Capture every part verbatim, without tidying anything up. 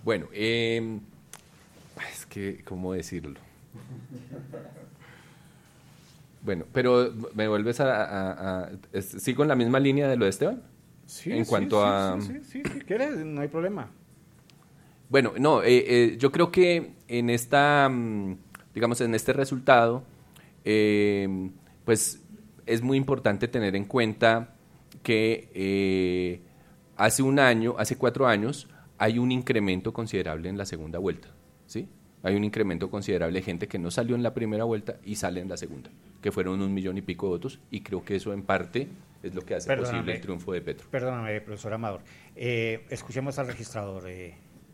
Bueno, eh, es que, ¿cómo decirlo? Bueno, pero me vuelves a... a, a es, ¿sigo en la misma línea de lo de Esteban? Sí, en sí, cuanto sí, a... Sí, sí, sí, si quieres, no hay problema. Bueno, no, eh, eh, yo creo que en esta, digamos, en este resultado, eh, pues es muy importante tener en cuenta que eh, hace un año, hace cuatro años, hay un incremento considerable en la segunda vuelta, ¿sí? Hay un incremento considerable de gente que no salió en la primera vuelta y sale en la segunda, que fueron un millón y pico de votos, y creo que eso en parte es lo que hace Perdóname, posible el triunfo de Petro. Perdóname, profesor Amador. Eh, escuchemos al registrador. Eh.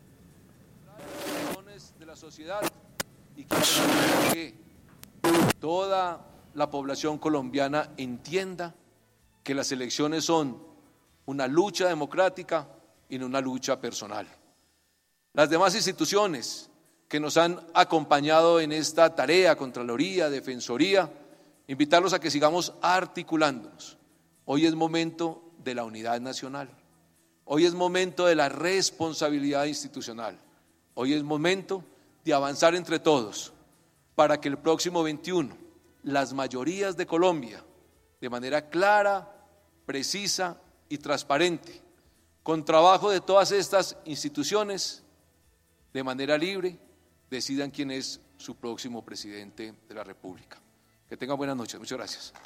De la sociedad y que toda la población colombiana entienda que las elecciones son una lucha democrática y no una lucha personal. Las demás instituciones que nos han acompañado en esta tarea, Contraloría, Defensoría, invitarlos a que sigamos articulándonos. Hoy es momento de la unidad nacional, hoy es momento de la responsabilidad institucional, hoy es momento de avanzar entre todos para que el próximo veintiuno las mayorías de Colombia, de manera clara, precisa y transparente, con trabajo de todas estas instituciones, de manera libre, decidan quién es su próximo presidente de la República. Que tengan buenas noches. Muchas gracias.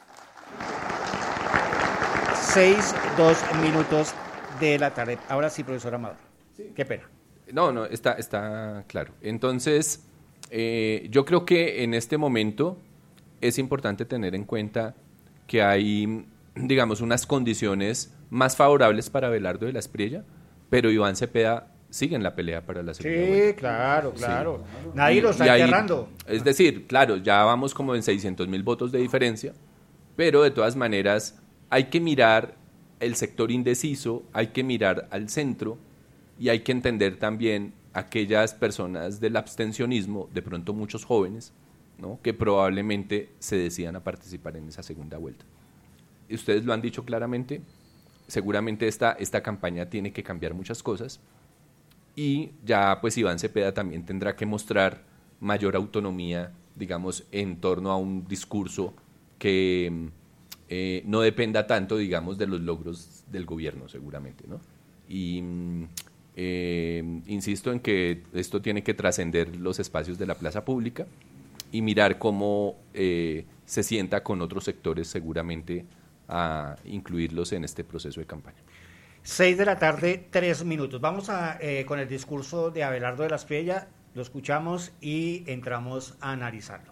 Seis, dos minutos de la tarde. Ahora sí, profesor Amador. Sí. Qué pena. No, no, está, está claro. Entonces, eh, yo creo que en este momento es importante tener en cuenta que hay, digamos, unas condiciones más favorables para Abelardo de la Espriella, pero Iván Cepeda sigue en la pelea para la segunda sí, vuelta. Claro, claro, sí. Nadie y, lo está enterrando. Es decir, claro, ya vamos como en seiscientos mil votos de diferencia, pero de todas maneras hay que mirar el sector indeciso, hay que mirar al centro y hay que entender también aquellas personas del abstencionismo, de pronto muchos jóvenes, ¿no?, que probablemente se decidan a participar en esa segunda vuelta. Y ustedes lo han dicho claramente, seguramente esta, esta campaña tiene que cambiar muchas cosas y ya pues Iván Cepeda también tendrá que mostrar mayor autonomía, digamos, en torno a un discurso que eh, no dependa tanto, digamos, de los logros del gobierno, seguramente, ¿no? Y eh, insisto en que esto tiene que trascender los espacios de la plaza pública y mirar cómo eh, se sienta con otros sectores, seguramente, a incluirlos en este proceso de campaña. Seis de la tarde, tres minutos. Vamos a eh, con el discurso de Abelardo de la Espriella, lo escuchamos y entramos a analizarlo.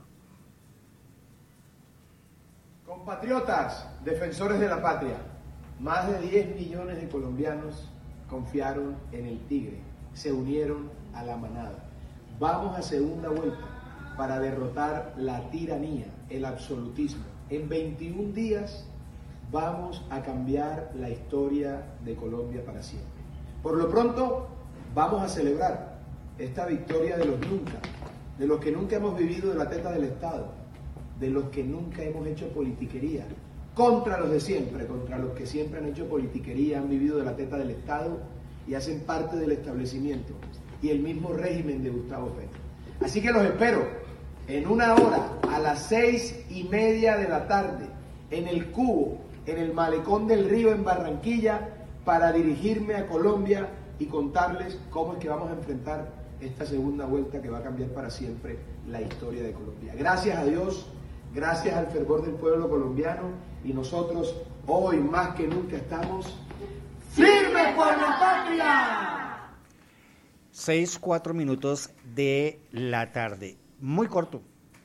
Compatriotas, defensores de la patria, más de diez millones de colombianos confiaron en el Tigre, se unieron a la manada. Vamos a segunda vuelta para derrotar la tiranía, el absolutismo. En veintiún días vamos a cambiar la historia de Colombia para siempre. Por lo pronto, vamos a celebrar esta victoria de los nunca, de los que nunca hemos vivido de la teta del Estado, de los que nunca hemos hecho politiquería, contra los de siempre, contra los que siempre han hecho politiquería, han vivido de la teta del Estado y hacen parte del establecimiento y el mismo régimen de Gustavo Petro. Así que los espero en una hora, a las seis y media de la tarde, en el Cubo, en el Malecón del Río, en Barranquilla, para dirigirme a Colombia y contarles cómo es que vamos a enfrentar esta segunda vuelta que va a cambiar para siempre la historia de Colombia. Gracias a Dios, gracias al fervor del pueblo colombiano, y nosotros hoy más que nunca estamos firmes por la patria. Seis, cuatro minutos de la tarde. Muy corto.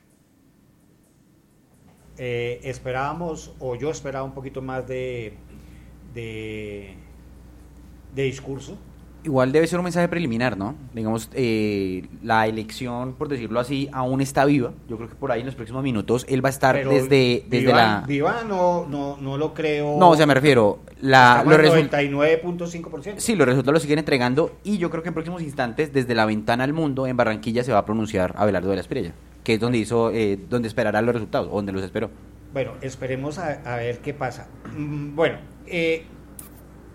Eh, esperábamos, o yo esperaba un poquito más de, de, de discurso. Igual debe ser un mensaje preliminar, ¿no? Digamos, eh, la elección, por decirlo así, aún está viva. Yo creo que por ahí en los próximos minutos él va a estar Pero desde, desde viva, la... Viva no, no, no lo creo. No, o sea, me refiero... La, los noventa y nueve punto cinco por ciento. Sí, los resultados los siguen entregando y yo creo que en próximos instantes, desde la ventana al mundo, en Barranquilla se va a pronunciar Abelardo de la Espriella, que es donde hizo, eh, donde esperará los resultados, o donde los esperó. Bueno, esperemos a, a ver qué pasa. Mm, bueno, eh,